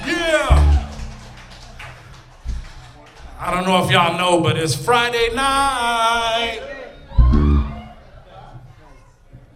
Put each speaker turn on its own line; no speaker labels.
Yeah. I don't know if y'all know, but it's Friday night.